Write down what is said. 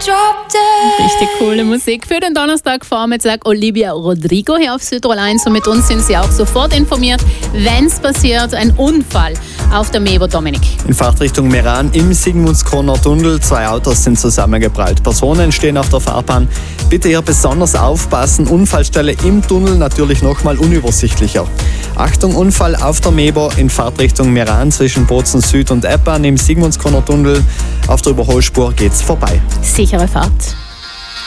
Richtig coole Musik für den Donnerstagvormittag. Olivia Rodrigo hier auf Südtirol 1 und mit uns sind Sie auch sofort informiert, wenn es passiert, ein Unfall auf der Mebo. Dominik. In Fahrtrichtung Meran im Sigmundskroner Tunnel. 2 Autos sind zusammengeprallt. Personen stehen auf der Fahrbahn. Bitte hier besonders aufpassen. Unfallstelle im Tunnel natürlich nochmal unübersichtlicher. Achtung, Unfall auf der Mebo in Fahrtrichtung Meran zwischen Bozen Süd und Eppan im Sigmundskroner Tunnel. Auf der Überholspur geht's vorbei. Sichere Fahrt.